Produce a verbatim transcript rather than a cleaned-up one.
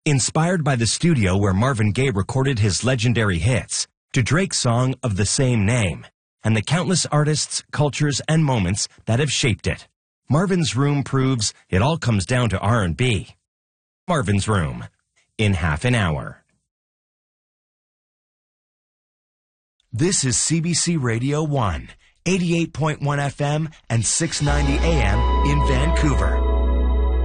Inspired by the studio where Marvin Gaye recorded his legendary hits, to Drake's song of the same name, and the countless artists, cultures, and moments that have shaped it. Marvin's Room proves it all comes down to R and B. Marvin's Room, in half an hour. This is C B C Radio one, eighty-eight point one F M and six ninety A M in Vancouver.